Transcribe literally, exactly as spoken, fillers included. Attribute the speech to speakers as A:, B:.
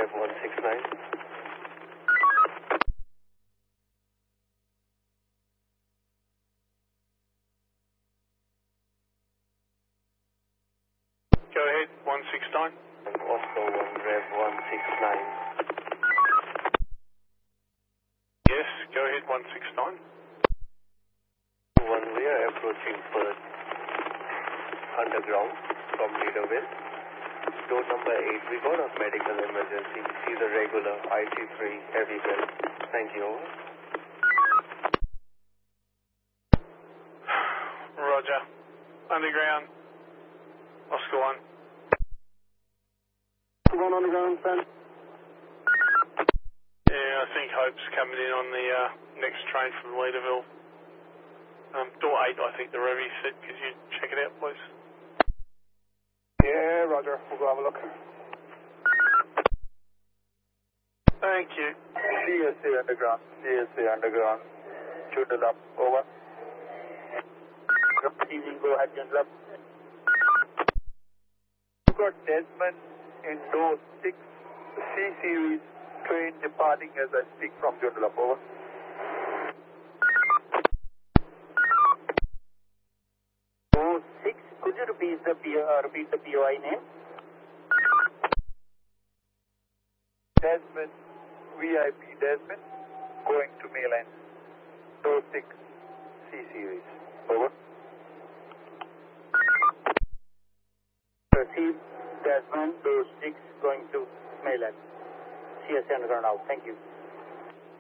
A: Rev one six nine.
B: Go ahead, one six nine.
A: Oscar one Rev one six nine.
B: Yes, go ahead, one six nine.
A: One, we are approaching Perth underground from Leaderville. Door number eight, we got a medical emergency. See the regular I C three heavy bill. Thank you, over.
B: Roger. Underground. Oscar one.
A: One underground, son.
B: Yeah, I think Hope's coming in on the uh, next train from Leaderville. Um, door eight, I think the Revy said. Could you check it out, please?
A: Yeah, Roger. We'll go have a look.
B: Thank you.
A: C S A underground. C S A underground. Joondalup, over. Good evening, go ahead, Joondalup. We've got Desmond in door six, C series train departing as I speak from Joondalup, over. Door six, could you repeat the, P uh, repeat the P O I name? Desmond, V I P Desmond, going to mainland. Door six, C series, over. Received Desmond, door six, going to mainland. C S A underground out, thank you.